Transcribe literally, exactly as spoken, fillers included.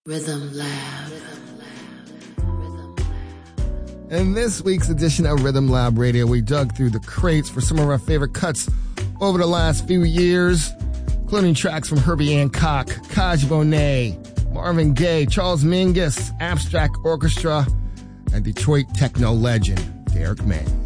Rhythm Lab. In this week's edition of Rhythm Lab Radio, we dug through the crates for some of our favorite cuts over the last few years, including tracks from Herbie Hancock, Kaj Bonet, Marvin Gaye, Charles Mingus, Abstract Orchestra, and Detroit techno legend Derek May.